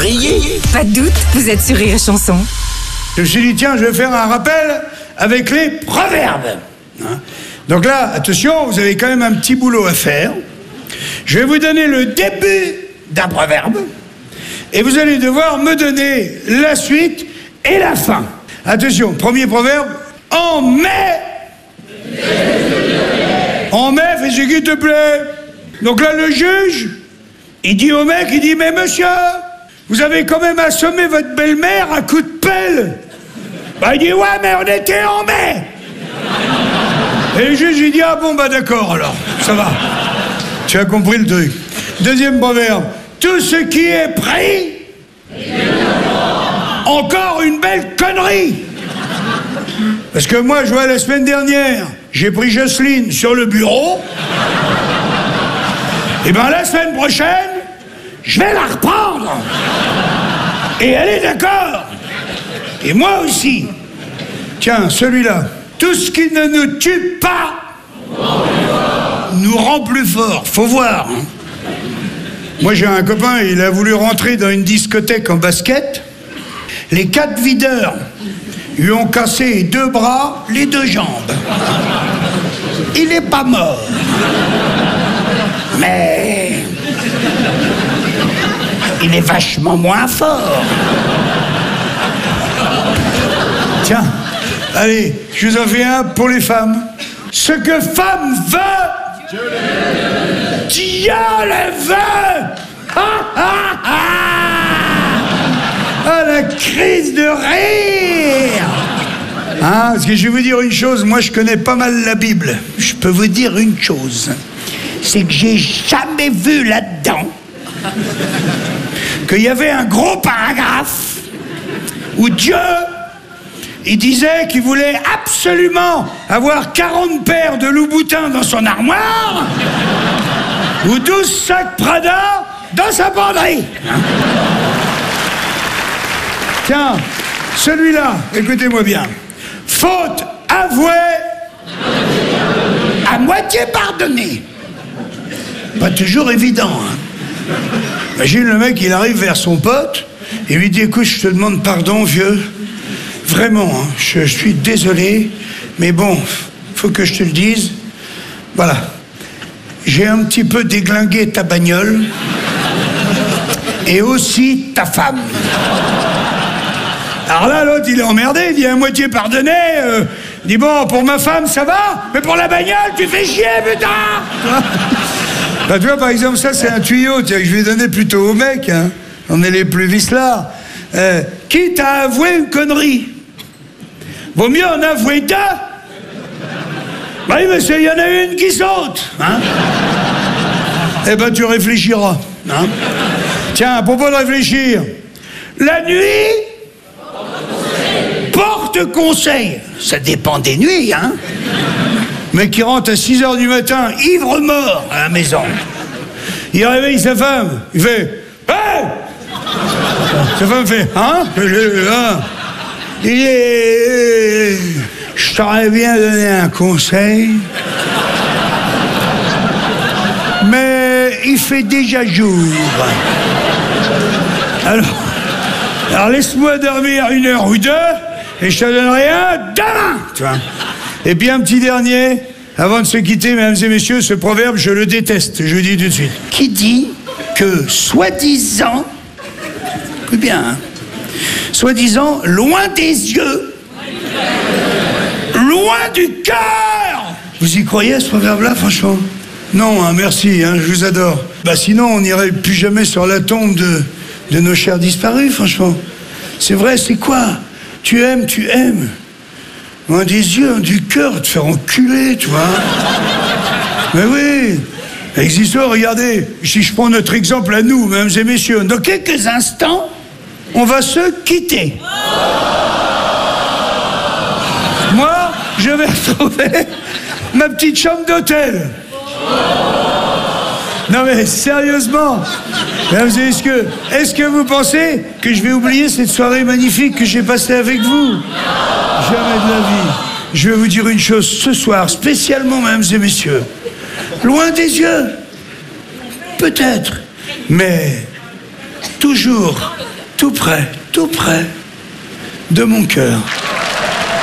briller. Pas de doute, vous êtes sur Rire et Chanson. Je me suis dit, tiens, je vais faire un rappel avec les proverbes. Donc là, attention, vous avez quand même un petit boulot à faire. Je vais vous donner le début d'un proverbe et vous allez devoir me donner la suite et la fin. Attention, premier proverbe, en mai. En mai, fais ce qui te plaît. Donc là, le juge, il dit au mec, il dit, mais monsieur, vous avez quand même assommé votre belle-mère à coups de pelle. Bah, il dit, ouais, mais on était en mai. Et le juge, il dit, ah bon, bah d'accord, alors, ça va. Tu as compris le truc. Deuxième proverbe, tout ce qui est pris, encore une belle connerie. Parce que moi, je vois la semaine dernière, j'ai pris Jocelyne sur le bureau. Et ben la semaine prochaine, je vais la reprendre. Et elle est d'accord. Et moi aussi. Tiens, celui-là. Tout ce qui ne nous tue pas nous rend plus forts. Faut voir. Hein. Moi, j'ai un copain, il a voulu rentrer dans une discothèque en basket. Les 4 videurs lui ont cassé les 2 bras, les 2 jambes. Il n'est pas mort. Mais il est vachement moins fort. Tiens, allez, je vous en fais un pour les femmes. Ce que femme veut, Dieu le veut. Ah, la crise de rire. Hein, parce que je vais vous dire une chose, moi je connais pas mal la Bible. Je peux vous dire une chose, c'est que j'ai jamais vu là-dedans qu'il y avait un gros paragraphe où Dieu, il disait qu'il voulait absolument avoir 40 paires de Louboutin dans son armoire ou 12 sacs Prada dans sa penderie. Tiens, celui-là, écoutez-moi bien. Faute avouée, à moitié pardonnée. Pas toujours évident, hein. Imagine le mec, il arrive vers son pote et lui dit, écoute, je te demande pardon, vieux. Vraiment, hein, je suis désolé, mais bon, faut que je te le dise. Voilà. J'ai un petit peu déglingué ta bagnole et aussi ta femme. Alors là, l'autre, il est emmerdé, il dit à moitié pardonné. Il dit, bon, pour ma femme, ça va, mais pour la bagnole, tu fais chier, putain. Bah, tu vois, par exemple, ça, c'est un tuyau que je vais donner plutôt au mec. Hein. On est les plus vicelards. Quitte à avouer une connerie, vaut mieux en avouer 2. Bah oui, monsieur, il y en a une qui saute. Hein. Eh ben, tu réfléchiras. Hein. Tiens, à propos de réfléchir, la nuit porte conseil. Ça dépend des nuits, hein. Mais qui rentre à 6h du matin, ivre-mort, à la maison. Il réveille sa femme. Il fait « Hey !» Sa femme fait « Hein ?» Il dit « Je t'aurais bien donné un conseil, mais il fait déjà jour. Alors laisse-moi dormir 1 heure ou 2, et je te donnerai un demain. » Tu vois. Et puis un petit dernier, avant de se quitter, mesdames et messieurs, ce proverbe, je le déteste, je le dis tout de suite. Qui dit que, soi-disant, écoutez bien, hein, soi-disant, loin des yeux, loin du cœur. Vous y croyez à ce proverbe-là, franchement? Non, hein, merci, hein, je vous adore. Bah sinon, on n'irait plus jamais sur la tombe de nos chers disparus, franchement. C'est vrai, c'est quoi? Tu aimes, tu aimes. Loin des yeux, du cœur, te faire enculer, tu vois. Mais oui, existe, regardez, si je prends notre exemple à nous, mesdames et messieurs, dans quelques instants, on va se quitter. Moi, je vais retrouver ma petite chambre d'hôtel. Non mais sérieusement, mesdames et messieurs, est-ce que vous pensez que je vais oublier cette soirée magnifique que j'ai passée avec vous? Jamais de la vie. Je vais vous dire une chose, ce soir, spécialement, mesdames et messieurs, loin des yeux, peut-être, mais toujours près de mon cœur.